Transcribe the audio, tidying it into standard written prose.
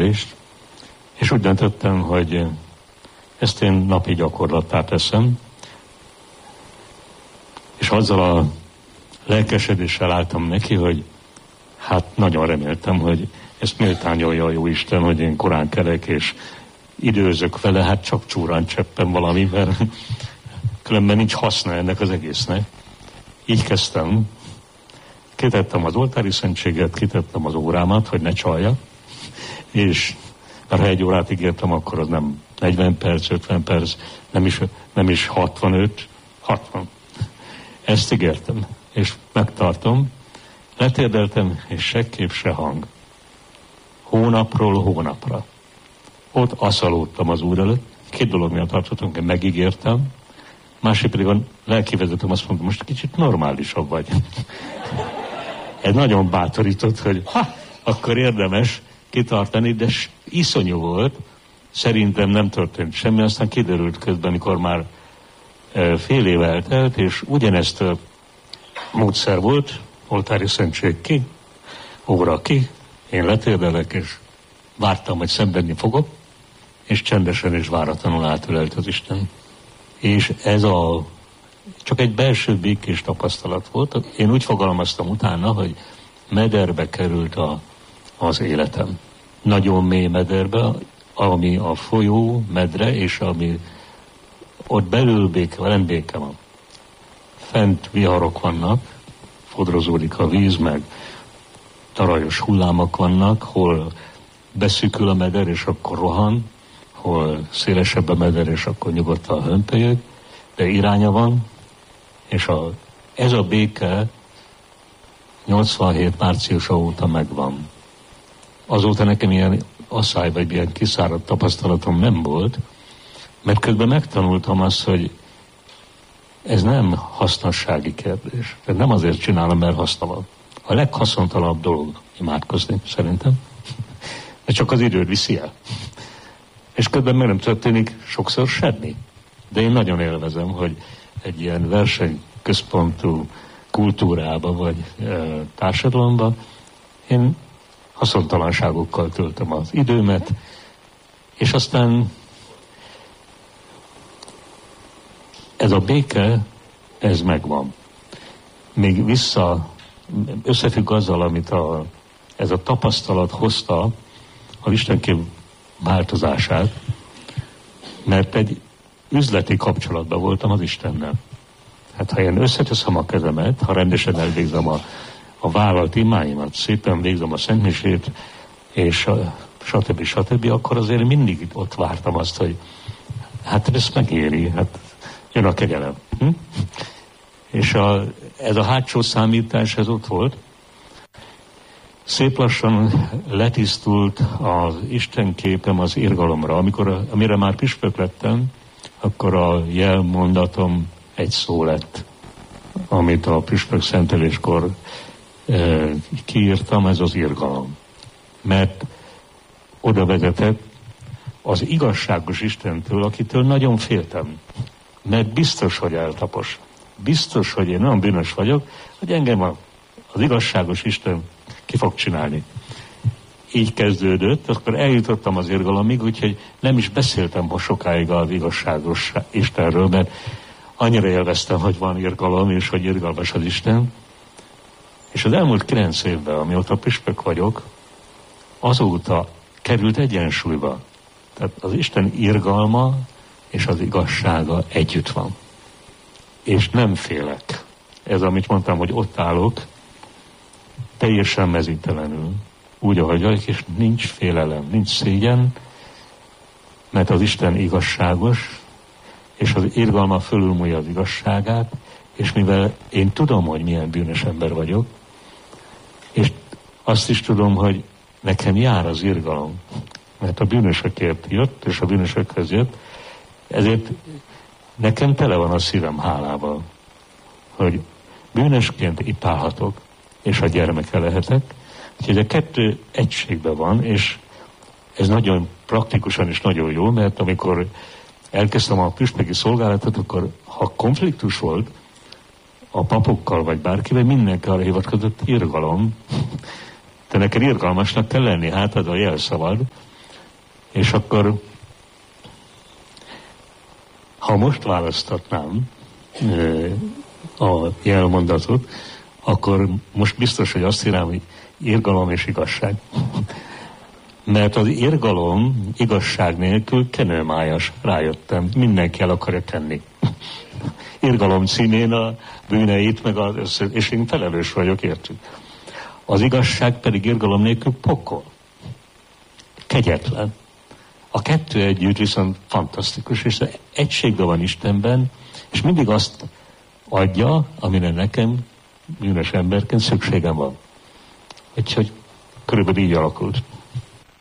megismerést, és úgy döntöttem, hogy ezt én napi gyakorlattá teszem, és azzal a lelkesedéssel álltam neki, hogy hát nagyon reméltem, hogy ezt méltányolja a Jóisten, hogy én korán kelek, és időzök vele, hát csak csúrán cseppem valami, mert különben nincs haszna ennek az egésznek. Így kezdtem. Kitettem az oltári szentséget, kitettem az órámat, hogy ne csaljak, és mert ha 1 órát ígértem, akkor az nem 40 perc, 50 perc, nem is 65, 60. Ezt ígértem, és megtartom. Letérdeltem, és se kép, se hang. Hónapról hónapra. Ott aszalódtam az Úr előtt. 2 dolog miatt tartottam, hogy megígértem, másik pedig a lelkivezetőm azt mondta, most kicsit normálisabb vagy. Ez nagyon bátorított, hogy akkor érdemes kitartani, de iszonyú volt. Szerintem nem történt semmi, aztán kiderült közben, mikor már fél év eltelt, és ugyanezt a módszer volt, oltári szentség ki, óra ki, én letérdelek, és vártam, hogy szenvedni fogok, és csendesen és váratlanul átölelt az Isten. És ez csak egy belső békés tapasztalat volt. Én úgy fogalmaztam utána, hogy mederbe került az életem. Nagyon mély mederbe, ami a folyó medre, és ami ott belül nem béke van. Fent viharok vannak, fodrozódik a víz, meg tarajos hullámok vannak, hol beszűkül a meder, és akkor rohan, hol szélesebb a meder, és akkor nyugodtan hömpölyög, de iránya van, és ez a béke 87 márciusa óta megvan. Azóta nekem ilyen asszály, vagy ilyen kiszáradt tapasztalatom nem volt, mert közben megtanultam azt, hogy ez nem hasznossági kérdés. Tehát nem azért csinálom, mert haszna van. A leghaszontalanabb dolog imádkozni, szerintem. De csak az időt viszi el. És közben meg nem történik sokszor semmi. De én nagyon élvezem, hogy egy ilyen versenyközpontú kultúrába vagy társadalomba én haszontalanságokkal töltöm az időmet, és aztán ez a béke, ez megvan. Még összefügg azzal, amit ez a tapasztalat hozta, az Istenkép változását, mert egy üzleti kapcsolatban voltam az Istennel. Hát ha én összeteszem a kezemet, ha rendesen elvégzem a vállalt imáimat, szépen végzem a szentmisét, és stb., akkor azért mindig ott vártam azt, hogy hát ez megéri, hát jön a kegyelem. És ez a hátsó számítás, ez ott volt. Szép lassan letisztult az Isten képem az irgalomra. Amire már püspök lettem, akkor a jelmondatom egy szó lett, amit a püspök szenteléskor kiírtam, ez az irgalom. Mert oda vezetett az igazságos Istentől, akitől nagyon féltem. Mert biztos, hogy eltapos. Biztos, hogy én olyan bűnös vagyok, hogy engem az igazságos Isten ki fog csinálni. Így kezdődött, akkor eljutottam az irgalomig, úgyhogy nem is beszéltem sokáig az igazságos Istenről, mert annyira élveztem, hogy van irgalom, és hogy irgalmas az Isten. És az elmúlt 9 évben, amióta püspök vagyok, azóta került egyensúlyba. Tehát az Isten irgalma és az igazsága együtt van. És nem félek. Ez, amit mondtam, hogy ott állok, teljesen mezítelenül, úgy, ahogy vagyok, és nincs félelem, nincs szégyen, mert az Isten igazságos, és az irgalma fölülmúlja az igazságát, és mivel én tudom, hogy milyen bűnös ember vagyok, és azt is tudom, hogy nekem jár az irgalom, mert a bűnösökért jött, és a bűnösökhöz jött, ezért nekem tele van a szívem hálával, hogy bűnösként itt állhatok, és a gyermeke lehetek. Úgyhogy a 2 egységben van, és ez nagyon praktikusan is nagyon jó, mert amikor elkezdtem a püspöki szolgálatot, akkor ha konfliktus volt a papokkal vagy bárkivel, mindenki arra hivatkozott, irgalom. Te neked irgalmasnak kell lenni, hát az a jelszavad. És akkor, ha most választatnám a jelmondatot, akkor most biztos, hogy azt írám, hogy irgalom és igazság. Mert az irgalom igazság nélkül kenőmájas, rájöttem. Mindenki el akarja tenni. Irgalom címén a bűneit, és én felelős vagyok, értük. Az igazság pedig irgalom nélkül pokol. Kegyetlen. A kettő együtt viszont fantasztikus, és egységben van Istenben, és mindig azt adja, amire nekem, bűnös emberként szükségem van. Úgyhogy körülbelül így alakult.